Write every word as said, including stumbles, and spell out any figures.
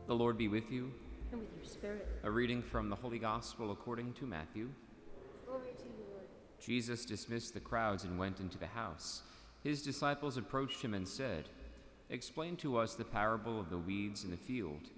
The Lord be with you. And with your spirit. A reading from the Holy Gospel according to Matthew. Glory to you, Lord. Jesus dismissed the crowds and went into the house. His disciples approached him and said, "Explain to us the parable of the weeds in the field."